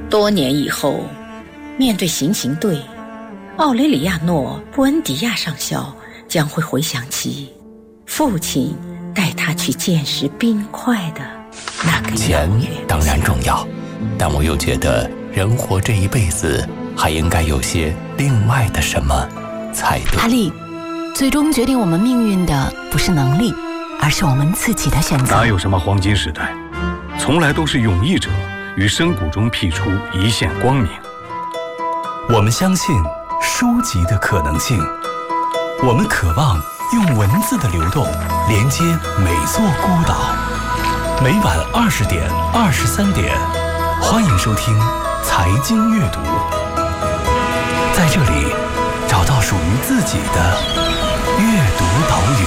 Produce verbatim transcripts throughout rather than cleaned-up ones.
多年以后，面对行刑队，奥雷里亚诺·布恩迪亚上校将会回想起父亲带他去见识冰块的那个钱当然重要，但我又觉得人活这一辈子还应该有些另外的什么才对。 阿丽，最终决定我们命运的不是能力，而是我们自己的选择。 哪有什么黄金时代，从来都是勇毅者于深谷中辟出一线光明。 我们相信书籍的可能性，我们渴望用文字的流动连接每座孤岛。每晚二十点、二十三点，欢迎收听财经阅读，在这里找到属于自己的阅读岛屿。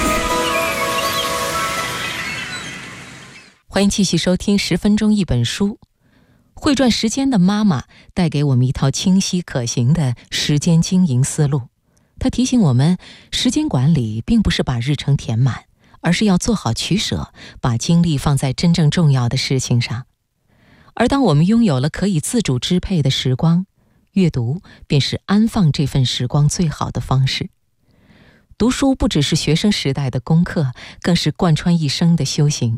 欢迎继续收听十分钟一本书。会转时间的妈妈带给我们一套清晰可行的时间经营思路。她提醒我们，时间管理并不是把日程填满，而是要做好取舍，把精力放在真正重要的事情上。而当我们拥有了可以自主支配的时光，阅读便是安放这份时光最好的方式。读书不只是学生时代的功课，更是贯穿一生的修行。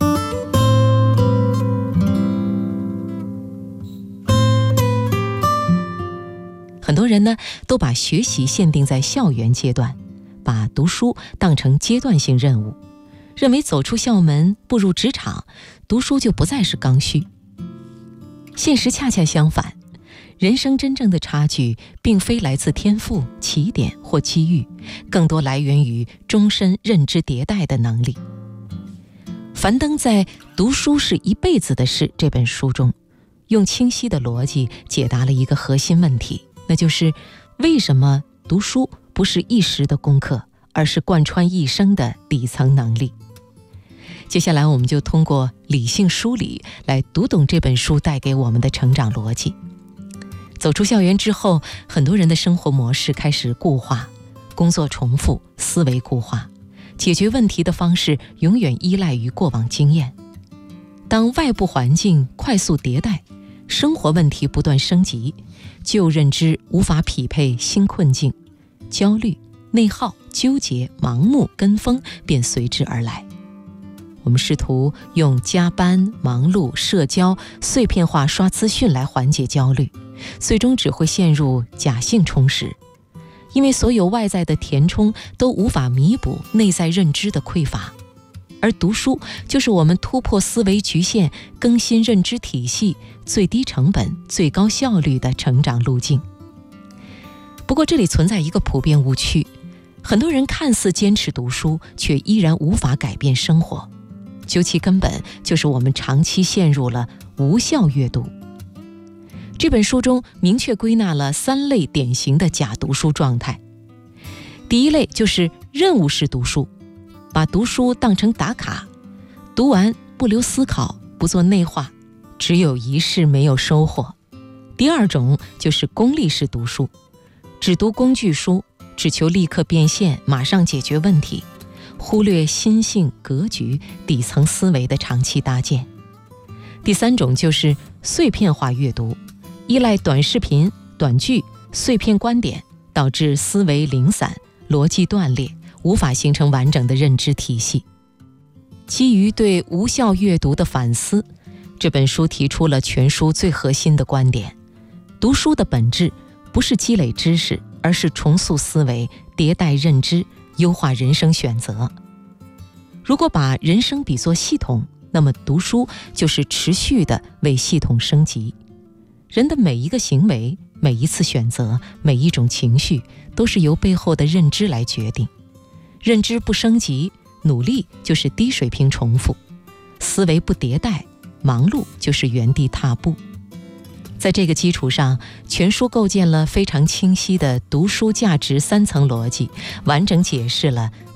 很多人呢，都把学习限定在校园阶段，把读书当成阶段性任务，认为走出校门步入职场，读书就不再是刚需。现实恰恰相反，人生真正的差距并非来自天赋、起点或机遇，更多来源于终身认知迭代的能力。樊登在《读书是一辈子的事》这本书中，用清晰的逻辑解答了一个核心问题，那就是为什么读书不是一时的功课，而是贯穿一生的底层能力。接下来我们就通过理性梳理来读懂这本书带给我们的成长逻辑。走出校园之后，很多人的生活模式开始固化，工作重复，思维固化，解决问题的方式永远依赖于过往经验。当外部环境快速迭代，生活问题不断升级，旧认知无法匹配新困境，焦虑、内耗、纠结、盲目、跟风便随之而来。我们试图用加班、忙碌、社交、碎片化刷资讯来缓解焦虑，最终只会陷入假性充实，因为所有外在的填充都无法弥补内在认知的匮乏。而读书就是我们突破思维局限、更新认知体系最低成本、最高效率的成长路径。不过这里存在一个普遍误区，很多人看似坚持读书，却依然无法改变生活。究其根本，就是我们长期陷入了无效阅读。这本书中明确归纳了三类典型的假读书状态。第一类就是任务式读书，把读书当成打卡，读完不留思考，不做内化，只有仪式没有收获。第二种就是功利式读书，只读工具书，只求立刻变现，马上解决问题，忽略心性、格局、底层思维的长期搭建。第三种就是碎片化阅读，依赖短视频、短剧、碎片观点，导致思维零散，逻辑断裂，无法形成完整的认知体系。基于对无效阅读的反思，这本书提出了全书最核心的观点：读书的本质不是积累知识，而是重塑思维、迭代认知、优化人生选择。如果把人生比作系统，那么读书就是持续的为系统升级。人的每一个行为、每一次选择、每一种情绪，都是由背后的认知来决定。认知不升级，努力就是低水平重复；思维不迭代，忙碌就是原地踏步。在这个基础上，全书构建了非常清晰的读书价值三层逻辑，完整解释了